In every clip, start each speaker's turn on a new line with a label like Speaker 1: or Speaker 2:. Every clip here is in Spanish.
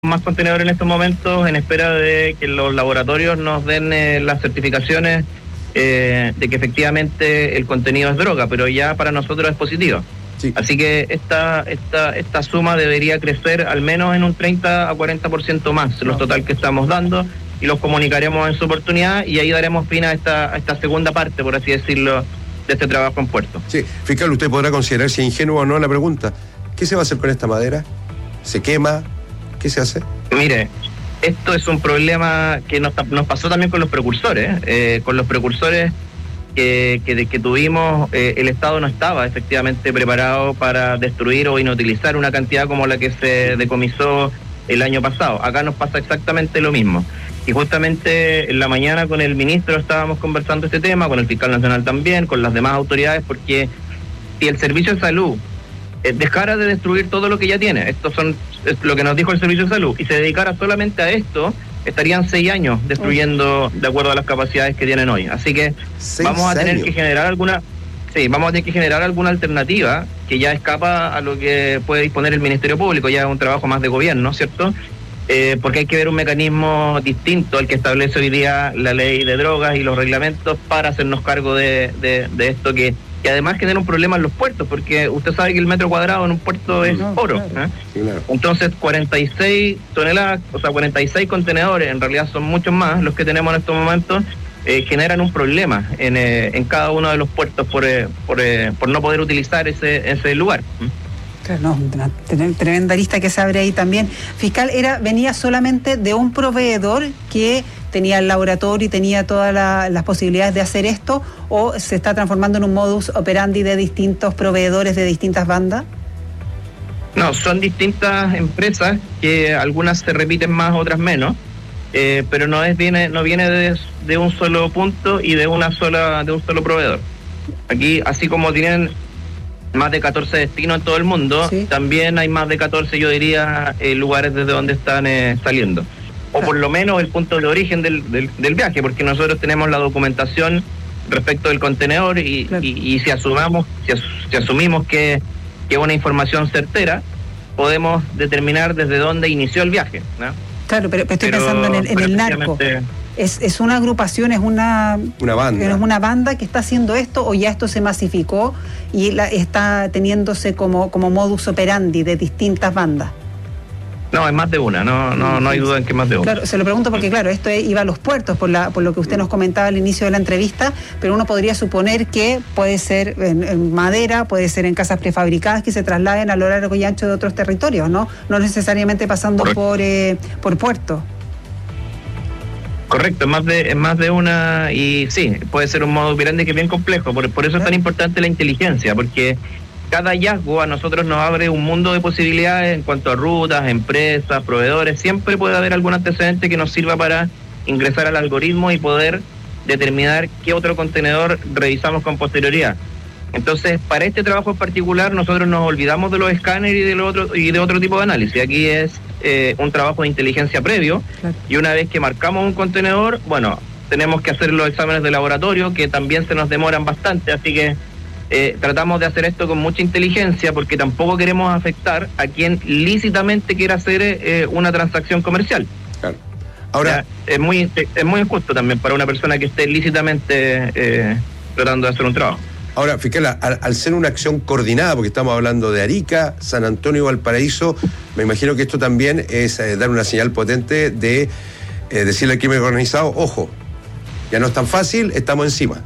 Speaker 1: más contenedores en estos momentos en espera de que los laboratorios nos den las certificaciones de que efectivamente el contenido es droga, pero ya para nosotros es positivo. Sí. Así que esta suma debería crecer al menos en un 30 a 40% más, los total que estamos dando, y los comunicaremos en su oportunidad, y ahí daremos fin a esta segunda parte, por así decirlo, de este trabajo en puerto.
Speaker 2: Sí, fiscal, usted podrá considerar si es ingenuo o no la pregunta. ¿Qué se va a hacer con esta madera? ¿Se quema? ¿Qué se hace?
Speaker 1: Mire, esto es un problema que nos pasó también con los precursores. Con los precursores que tuvimos, el Estado no estaba efectivamente preparado para destruir o inutilizar una cantidad como la que se decomisó el año pasado. Acá nos pasa exactamente lo mismo. Y justamente en la mañana con el ministro estábamos conversando este tema, con el fiscal nacional también, con las demás autoridades, porque si el Servicio de Salud dejara de destruir todo lo que ya tiene, es lo que nos dijo el Servicio de Salud, y se dedicara solamente a esto, estarían 6 años destruyendo de acuerdo a las capacidades que tienen hoy. Así que vamos a tener que generar alguna alternativa que ya escapa a lo que puede disponer el Ministerio Público. Ya es un trabajo más de gobierno, ¿cierto? Porque hay que ver un mecanismo distinto al que establece hoy día la ley de drogas y los reglamentos para hacernos cargo de esto que además genera un problema en los puertos, porque usted sabe que el metro cuadrado en un puerto es oro. Claro. Sí, claro. Entonces 46 toneladas, o sea 46 contenedores, en realidad son muchos más los que tenemos en estos momentos, generan un problema en cada uno de los puertos por no poder utilizar ese lugar.
Speaker 3: Claro, no, una tremenda lista que se abre ahí también. Fiscal, venía solamente de un proveedor que tenía el laboratorio y tenía todas las posibilidades de hacer esto, o se está transformando en un modus operandi de distintos proveedores de distintas bandas?
Speaker 1: No, son distintas empresas que algunas se repiten más, otras menos, pero no viene de un solo punto y de un solo proveedor. Aquí, así como tienen más de 14 destinos en todo el mundo, sí, también hay más de 14, yo diría, lugares desde donde están saliendo. O por lo menos el punto de origen del viaje, porque nosotros tenemos la documentación respecto del contenedor y si asumimos que es una información certera, podemos determinar desde dónde inició el viaje, ¿no?
Speaker 3: Claro, pero estoy pensando en el narco. ¿Es una agrupación, es una banda? ¿Es una banda que está haciendo esto, o ya esto se masificó y está teniendo como modus operandi de distintas bandas?
Speaker 1: No, es más de una, no hay duda en que es más de una.
Speaker 3: Claro, se lo pregunto porque, claro, esto iba a los puertos por lo que usted nos comentaba al inicio de la entrevista, pero uno podría suponer que puede ser en madera, puede ser en casas prefabricadas que se trasladen a lo largo y ancho de otros territorios, ¿no? No necesariamente pasando por puerto.
Speaker 1: Correcto, es más de una, y sí, puede ser un modo operandi que es bien complejo, por eso es tan importante la inteligencia, porque cada hallazgo a nosotros nos abre un mundo de posibilidades en cuanto a rutas, empresas, proveedores. Siempre puede haber algún antecedente que nos sirva para ingresar al algoritmo y poder determinar qué otro contenedor revisamos con posterioridad. Entonces, para este trabajo en particular, nosotros nos olvidamos de los escáneres y de otro tipo de análisis. Aquí es un trabajo de inteligencia previo, claro, y una vez que marcamos un contenedor, bueno, tenemos que hacer los exámenes de laboratorio, que también se nos demoran bastante, así que tratamos de hacer esto con mucha inteligencia, porque tampoco queremos afectar a quien lícitamente quiera hacer una transacción comercial. Claro. Ahora, o sea, es muy injusto también para una persona que esté lícitamente tratando de hacer un trabajo.
Speaker 2: Ahora, fiscal, al ser una acción coordinada, porque estamos hablando de Arica, San Antonio y Valparaíso, me imagino que esto también es dar una señal potente de decirle al crimen organizado, ojo, ya no es tan fácil, estamos encima.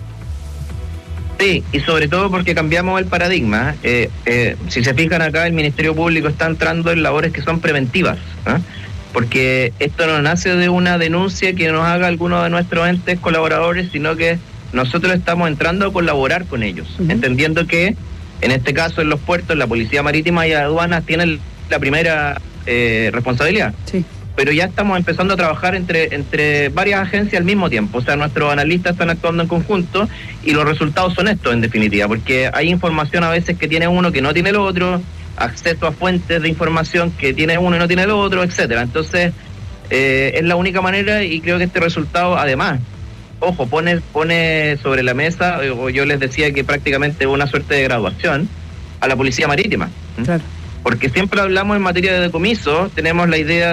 Speaker 1: Sí, y sobre todo porque cambiamos el paradigma. Si se fijan acá, el Ministerio Público está entrando en labores que son preventivas, ¿eh? Porque esto no nace de una denuncia que nos haga alguno de nuestros entes colaboradores, sino que nosotros estamos entrando a colaborar con ellos, entendiendo que en este caso en los puertos la Policía Marítima y Aduanas tienen la primera responsabilidad. Sí. Pero ya estamos empezando a trabajar entre varias agencias al mismo tiempo. O sea, nuestros analistas están actuando en conjunto y los resultados son estos, en definitiva, porque hay información a veces que tiene uno que no tiene el otro, acceso a fuentes de información que tiene uno y no tiene el otro, etcétera. Entonces, es la única manera, y creo que este resultado, además, ojo, pone sobre la mesa, o yo les decía que prácticamente una suerte de graduación a la Policía Marítima.
Speaker 3: Claro.
Speaker 1: Porque siempre hablamos en materia de decomiso, tenemos la idea